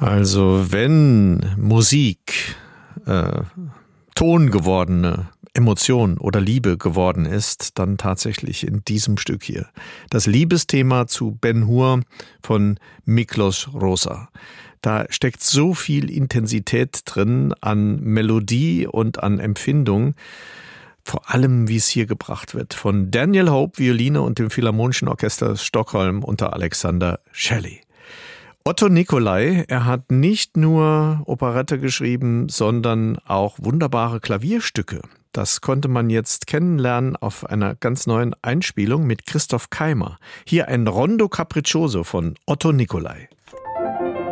Also wenn Musik Ton gewordene Emotion oder Liebe geworden ist, dann tatsächlich in diesem Stück hier. Das Liebesthema zu Ben-Hur von Miklos Rozsa. Da steckt so viel Intensität drin an Melodie und an Empfindung. Vor allem, wie es hier gebracht wird. Von Daniel Hope, Violine und dem Philharmonischen Orchester Stockholm unter Alexander Shelley. Otto Nicolai, er hat nicht nur Operette geschrieben, sondern auch wunderbare Klavierstücke. Das konnte man jetzt kennenlernen auf einer ganz neuen Einspielung mit Christoph Keimer. Hier ein Rondo Capriccioso von Otto Nicolai.